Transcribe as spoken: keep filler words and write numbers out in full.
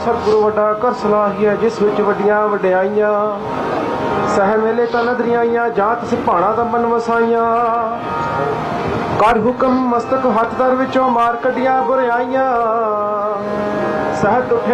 सतगुरु वड्डा कर सलाही है जिस विच वड्डियां वड्याइयां सह मेले तो नदरियाइयां जात सिपाणा दा मन वसाइयां कर हुक्म मस्तक हथ दर विचों मार कड्डियां बुराइयां सहत उठे